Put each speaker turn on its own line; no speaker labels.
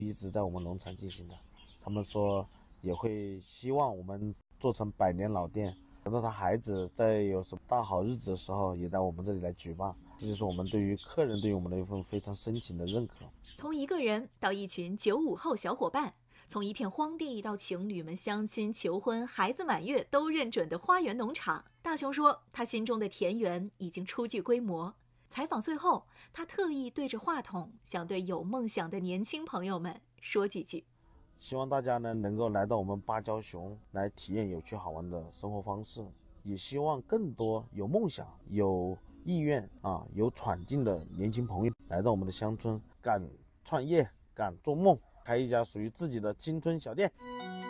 一直在我们农场进行的。他们说也会希望我们做成100年老店，等到他孩子在有什么大好日子的时候，也到我们这里来举办。这就是我们对于客人对于我们的一份非常深情的认可。
从一个人到一群95后小伙伴，从一片荒地到情侣们相亲求婚、孩子满月都认准的花园农场，大熊说他心中的田园已经初具规模。采访最后，他特意对着话筒，想对有梦想的年轻朋友们说几句。
希望大家呢能够来到我们芭蕉熊来体验有趣好玩的生活方式，也希望更多有梦想、有意愿有闯劲的年轻朋友来到我们的乡村，敢创业、敢做梦，开一家属于自己的青春小店。